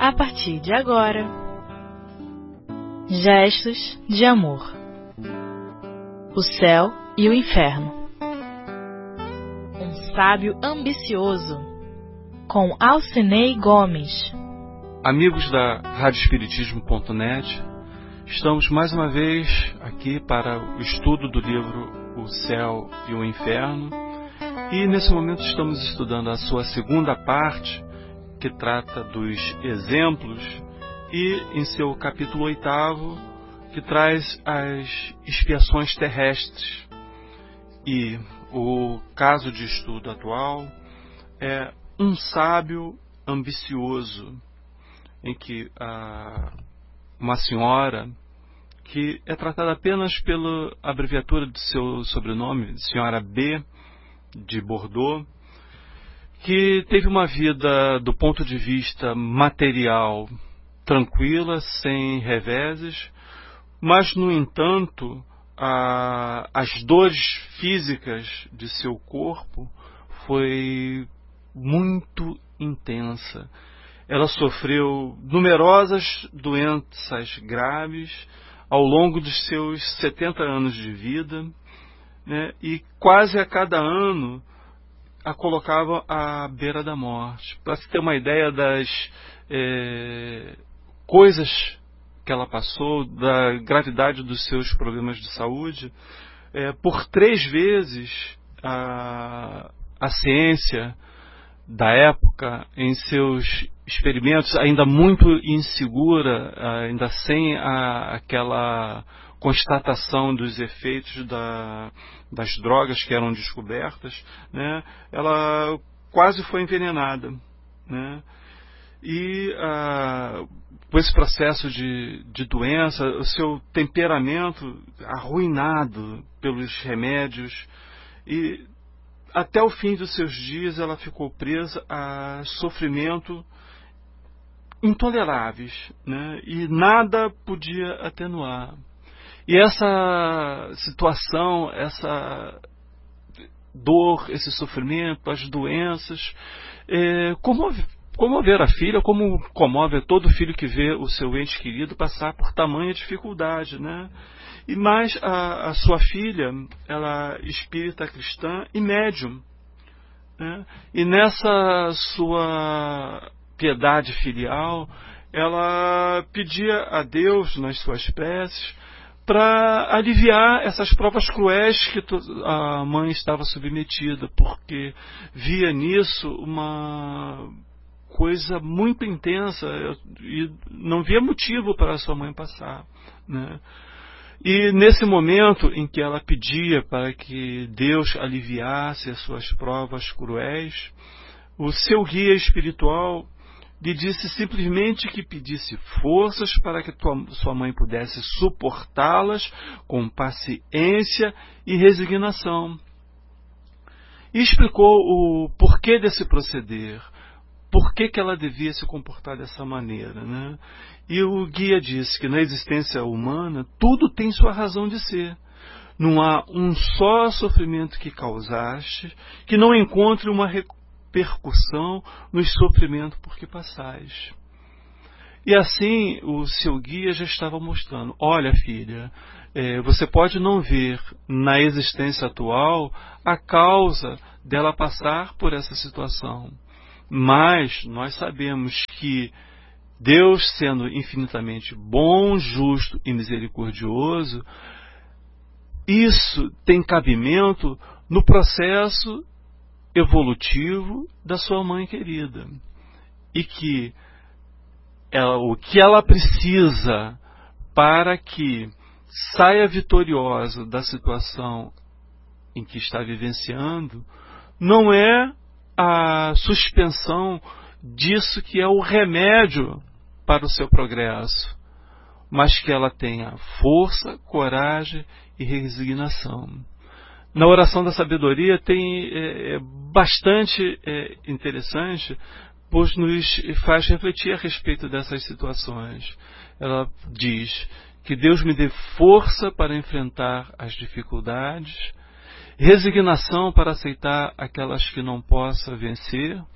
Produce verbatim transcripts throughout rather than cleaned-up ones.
a partir de agora. Gestos de amor. O céu e o inferno. Um sábio ambicioso, com Alcinei Gomes. Amigos da rádio espiritismo ponto net, estamos mais uma vez aqui para o estudo do livro O Céu e o Inferno, e nesse momento estamos estudando a sua segunda parte, que trata dos exemplos, e em seu capítulo oitavo, que traz as expiações terrestres. E o caso de estudo atual é um sábio ambicioso, em que ah, uma senhora, que é tratada apenas pela abreviatura de seu sobrenome, senhora B, de Bordeaux, que teve uma vida do ponto de vista material tranquila, sem reveses, mas, no entanto, a, as dores físicas de seu corpo foi muito intensa. Ela sofreu numerosas doenças graves ao longo dos seus setenta anos de vida, né, e quase a cada ano a colocava à beira da morte. Para se ter uma ideia das é, coisas que ela passou, da gravidade dos seus problemas de saúde, é, por três vezes a, a ciência da época, em seus experimentos, ainda muito insegura, ainda sem a, aquela constatação dos efeitos da, das drogas que eram descobertas, né, ela quase foi envenenada, né, e ah, com esse processo de, de doença, o seu temperamento arruinado pelos remédios, e até o fim dos seus dias ela ficou presa a sofrimento intoleráveis, né, e nada podia atenuar. E essa situação, essa dor, esse sofrimento, as doenças, é, comove, comover a filha, como comove todo filho que vê o seu ente querido passar por tamanha dificuldade, né? E mais a, a sua filha, ela é espírita cristã e médium, né? E nessa sua piedade filial, ela pedia a Deus nas suas preces para aliviar essas provas cruéis que a mãe estava submetida, porque via nisso uma coisa muito intensa e não via motivo para a sua mãe passar, né? E nesse momento em que ela pedia para que Deus aliviasse as suas provas cruéis, o seu guia espiritual lhe disse simplesmente que pedisse forças para que tua, sua mãe pudesse suportá-las com paciência e resignação. E explicou o porquê desse proceder, por que que ela devia se comportar dessa maneira, né? E o guia disse que na existência humana tudo tem sua razão de ser. Não há um só sofrimento que causaste que não encontre uma repercussão nos sofrimentos por que passais. E assim o seu guia já estava mostrando: olha, filha, é, você pode não ver na existência atual a causa dela passar por essa situação, mas nós sabemos que Deus, sendo infinitamente bom, justo e misericordioso, isso tem cabimento no processo evolutivo da sua mãe querida, e que ela, o que ela precisa para que saia vitoriosa da situação em que está vivenciando não é a suspensão disso que é o remédio para o seu progresso, mas que ela tenha força, coragem e resignação. Na oração da sabedoria tem é, bastante é, interessante, pois nos faz refletir a respeito dessas situações. Ela diz que Deus me dê força para enfrentar as dificuldades, resignação para aceitar aquelas que não possa vencer,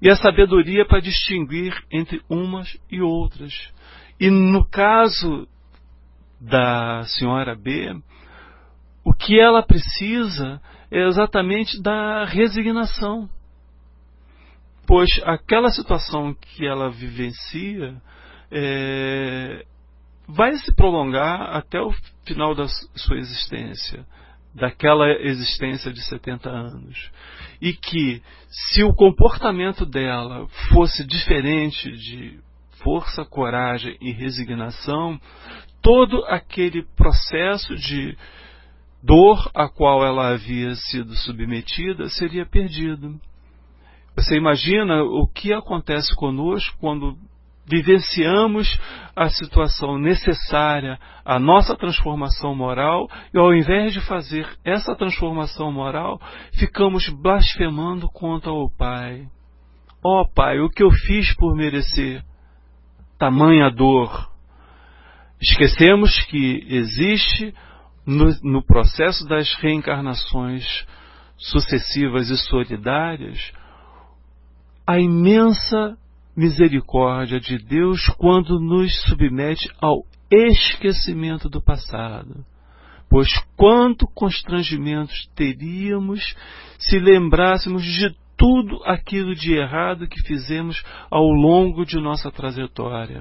e a sabedoria para distinguir entre umas e outras. E no caso da senhora B, o que ela precisa é exatamente da resignação, pois aquela situação que ela vivencia é, vai se prolongar até o final da sua existência, daquela existência de setenta anos. E que, se o comportamento dela fosse diferente de força, coragem e resignação, todo aquele processo de dor a qual ela havia sido submetida seria perdido. Você imagina o que acontece conosco quando vivenciamos a situação necessária à nossa transformação moral e, ao invés de fazer essa transformação moral, ficamos blasfemando contra o Pai. Ó oh, Pai, o que eu fiz por merecer tamanha dor? Esquecemos que existe no, no processo das reencarnações sucessivas e solidárias a imensa misericórdia de Deus quando nos submete ao esquecimento do passado. Pois quanto constrangimentos teríamos se lembrássemos de tudo aquilo de errado que fizemos ao longo de nossa trajetória.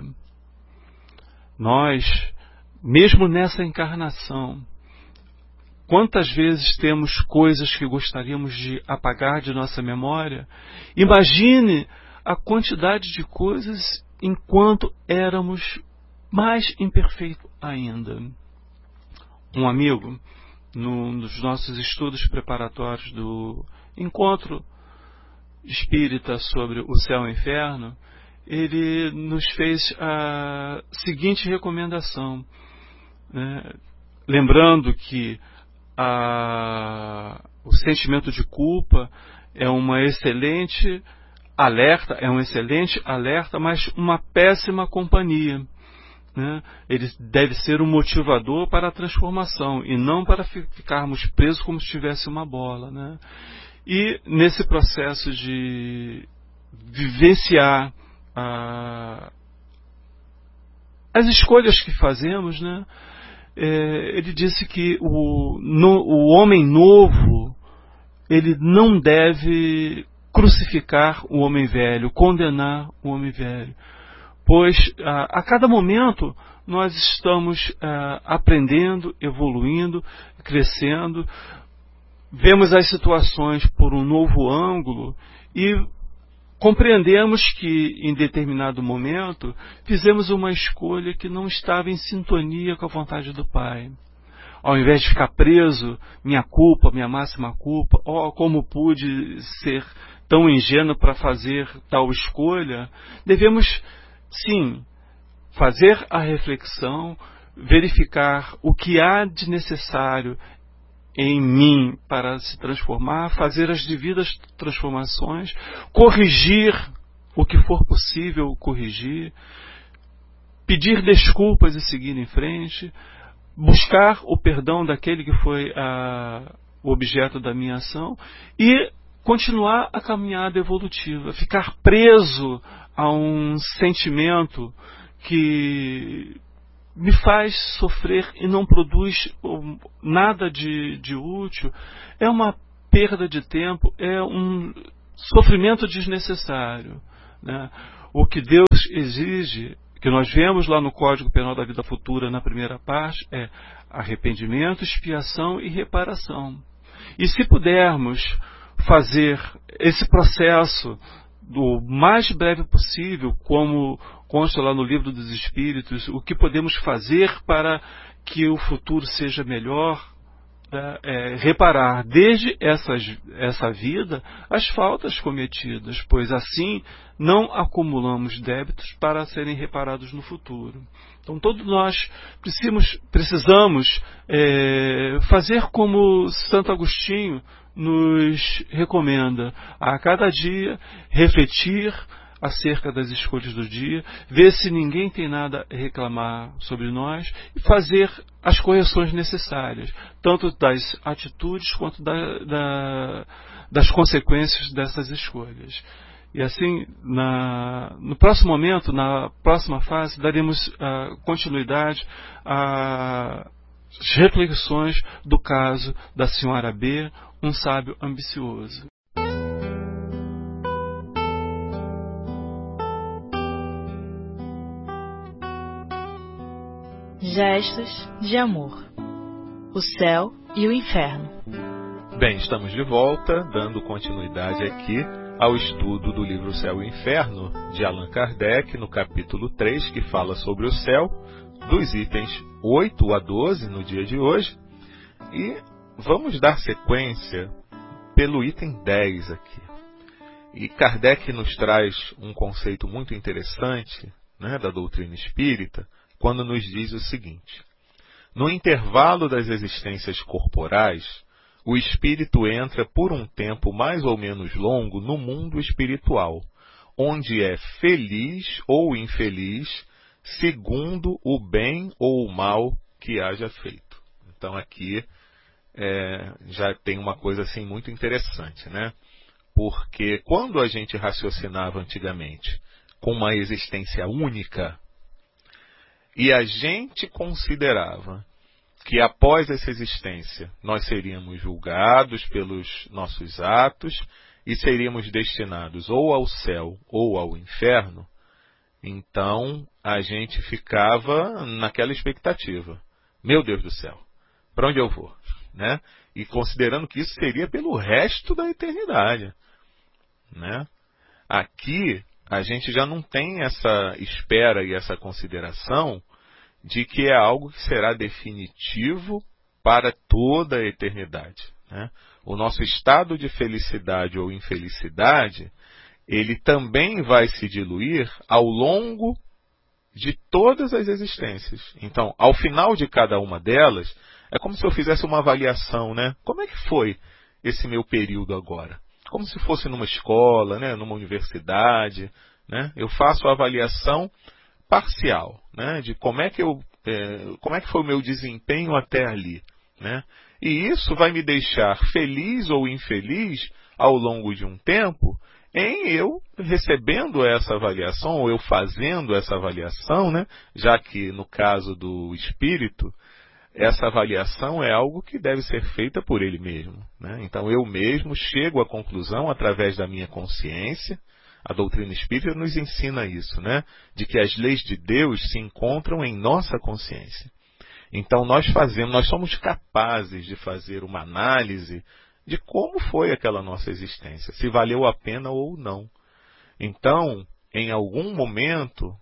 Nós, mesmo nessa encarnação, quantas vezes temos coisas que gostaríamos de apagar de nossa memória? Imagine a quantidade de coisas enquanto éramos mais imperfeitos ainda. Um amigo, no, nos nossos estudos preparatórios do encontro espírita sobre o céu e o inferno, ele nos fez a seguinte recomendação, né? Lembrando que a, o sentimento de culpa é uma excelente alerta, é um excelente alerta, mas uma péssima companhia, né? Ele deve ser um motivador para a transformação e não para ficarmos presos como se tivesse uma bola, né? E nesse processo de vivenciar a, as escolhas que fazemos, né? É, ele disse que o, no, o homem novo ele não deve crucificar o homem velho, condenar o homem velho, pois a, a cada momento nós estamos a, aprendendo, evoluindo, crescendo, vemos as situações por um novo ângulo e compreendemos que em determinado momento fizemos uma escolha que não estava em sintonia com a vontade do Pai. Ao invés de ficar preso, minha culpa, minha máxima culpa, ó, oh, como pude ser tão ingênuo para fazer tal escolha, devemos, sim, fazer a reflexão, verificar o que há de necessário em mim para se transformar, fazer as devidas transformações, corrigir o que for possível corrigir, pedir desculpas e seguir em frente, buscar o perdão daquele que foi a, o objeto da minha ação e continuar a caminhada evolutiva, ficar preso a um sentimento que me faz sofrer e não produz nada de, de útil, é uma perda de tempo, é um sofrimento desnecessário, né? O que Deus exige, que nós vemos lá no Código Penal da Vida Futura, na primeira parte, é arrependimento, expiação e reparação. E se pudermos fazer esse processo do mais breve possível, como consta lá no Livro dos Espíritos, o que podemos fazer para que o futuro seja melhor, né? É, reparar desde essas, essa vida as faltas cometidas, pois assim não acumulamos débitos para serem reparados no futuro. Então todos nós precisamos, precisamos é, fazer como Santo Agostinho nos recomenda, a cada dia refletir acerca das escolhas do dia, ver se ninguém tem nada a reclamar sobre nós e fazer as correções necessárias, tanto das atitudes quanto da, da, das consequências dessas escolhas. E assim, na, no próximo momento, na próxima fase, daremos uh, continuidade às reflexões do caso da senhora B, um sábio ambicioso. Gestos de amor. O céu e o inferno. Bem, estamos de volta, dando continuidade aqui ao estudo do livro Céu e Inferno, de Allan Kardec, no capítulo três, que fala sobre o céu, dos itens oito a doze no dia de hoje. E vamos dar sequência pelo item dez aqui. E Kardec nos traz um conceito muito interessante, né, da doutrina espírita, quando nos diz o seguinte: no intervalo das existências corporais, o espírito entra por um tempo mais ou menos longo no mundo espiritual, onde é feliz ou infeliz, segundo o bem ou o mal que haja feito. Então aqui é, já tem uma coisa assim muito interessante, né? Porque quando a gente raciocinava antigamente com uma existência única, e a gente considerava que após essa existência nós seríamos julgados pelos nossos atos e seríamos destinados ou ao céu ou ao inferno, então a gente ficava naquela expectativa. Meu Deus do céu, para onde eu vou? Né? E considerando que isso seria pelo resto da eternidade. Né? Aqui a gente já não tem essa espera e essa consideração de que é algo que será definitivo para toda a eternidade. Né? O nosso estado de felicidade ou infelicidade, ele também vai se diluir ao longo de todas as existências. Então, ao final de cada uma delas, é como se eu fizesse uma avaliação, né? Como é que foi esse meu período agora? Como se fosse numa escola, né? Numa universidade, né? Eu faço a avaliação parcial, né, de como é que eu, é, como é que foi o meu desempenho até ali, né? E isso vai me deixar feliz ou infeliz ao longo de um tempo em eu recebendo essa avaliação ou eu fazendo essa avaliação, né? Já que no caso do espírito essa avaliação é algo que deve ser feita por ele mesmo, né? Então eu mesmo chego à conclusão através da minha consciência. A doutrina espírita nos ensina isso, né? De que as leis de Deus se encontram em nossa consciência. Então nós fazemos, nós somos capazes de fazer uma análise de como foi aquela nossa existência, se valeu a pena ou não. Então, em algum momento,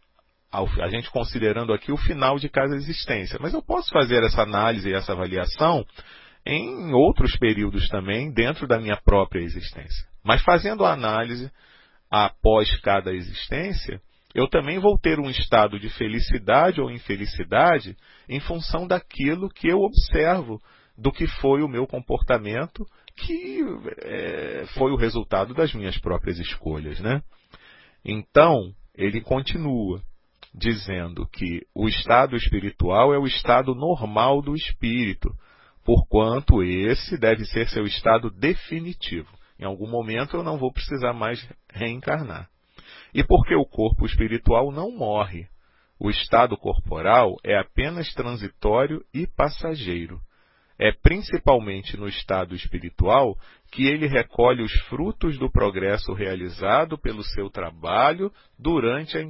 a gente considerando aqui o final de cada existência, mas eu posso fazer essa análise e essa avaliação em outros períodos também, dentro da minha própria existência. Mas fazendo a análise após cada existência, eu também vou ter um estado de felicidade ou infelicidade em função daquilo que eu observo, do que foi o meu comportamento, que é, foi o resultado das minhas próprias escolhas, né? Então, ele continua dizendo que o estado espiritual é o estado normal do espírito, porquanto esse deve ser seu estado definitivo. Em algum momento eu não vou precisar mais reencarnar. E porque o corpo espiritual não morre. O estado corporal é apenas transitório e passageiro. É principalmente no estado espiritual que ele recolhe os frutos do progresso realizado pelo seu trabalho durante a